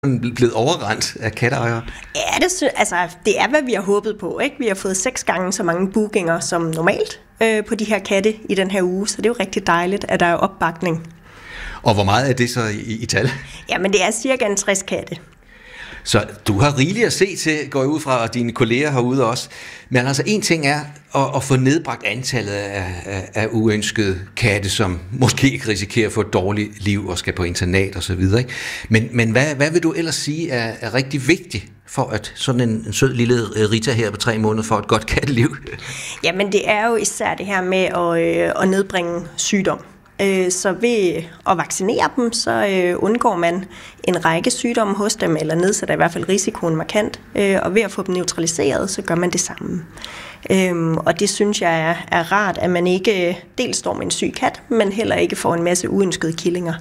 blevet overrendt af katteejere? Ja, det er, hvad vi har håbet på, ikke? Vi har fået 6 gange så mange bookinger som normalt på de her katte i den her uge, så det er jo rigtig dejligt, at der er opbakning. Og hvor meget er det så i tal? Jamen, det er cirka 60 katte. Så du har rigeligt at se til, går jeg ud fra, og dine kolleger herude også. Men altså, en ting er at få nedbragt antallet af uønskede katte, som måske ikke risikerer at få et dårligt liv og skal på internat og så videre. Ikke? Men hvad vil du ellers sige er rigtig vigtigt for at sådan en sød lille Rita her på 3 måneder får et godt katteliv? Jamen, det er jo især det her med at nedbringe sygdom. Så ved at vaccinere dem, så undgår man en række sygdomme hos dem, eller nedsætter i hvert fald risikoen markant. Og ved at få dem neutraliseret, så gør man det samme. Og det synes jeg er rart, at man ikke dels står med en syg kat, men heller ikke får en masse uønskede killinger.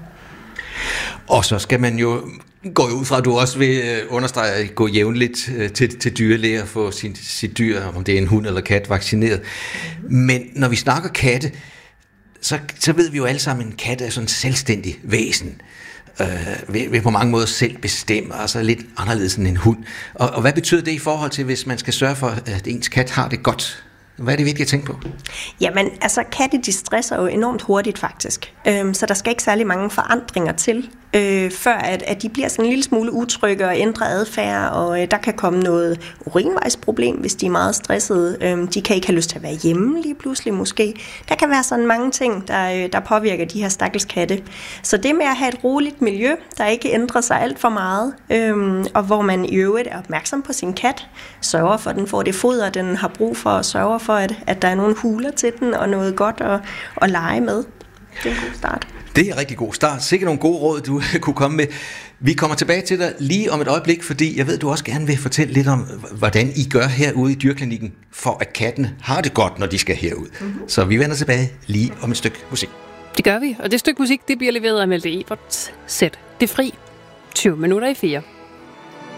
Og så skal man jo gå ud fra, at du også vil understrege at gå jævnligt til dyrlæger og få sit dyr, om det er en hund eller kat, vaccineret. Men når vi snakker katte, så ved vi jo alle sammen, at en kat er sådan en selvstændig væsen. Vil på mange måder selv bestemme, altså lidt anderledes end en hund. Og hvad betyder det i forhold til, hvis man skal sørge for, at ens kat har det godt? Hvad er det vigtigt at tænke på? Jamen, altså katte, de stresser jo enormt hurtigt faktisk. Så der skal ikke særlig mange forandringer til, før at de bliver sådan en lille smule utrygge og ændrer adfærd, og der kan komme noget urinvejsproblem, hvis de er meget stressede. De kan ikke have lyst til at være hjemme lige pludselig måske. Der kan være sådan mange ting, der påvirker de her stakkels katte. Så det med at have et roligt miljø, der ikke ændrer sig alt for meget, og hvor man i øvrigt er opmærksom på sin kat, sørger for, at den får det foder, den har brug for, og sørger for, at der er nogle huler til den, og noget godt at lege med. Det er en god start. Det er en rigtig god start. Sikkert nogle gode råd, du kunne komme med. Vi kommer tilbage til dig lige om et øjeblik, fordi jeg ved, du også gerne vil fortælle lidt om, hvordan I gør herude i dyrklinikken, for at kattene har det godt, når de skal herud. Mm-hmm. Så vi vender tilbage lige om et stykke musik. Det gør vi, og det stykke musik, det bliver leveret af Malte Ebert. Sæt det fri. 20 minutter i 4.